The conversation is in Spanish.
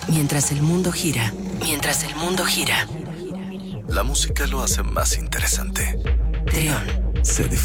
Mientras el mundo gira, mientras el mundo gira. La música lo hace más interesante. Trión. Se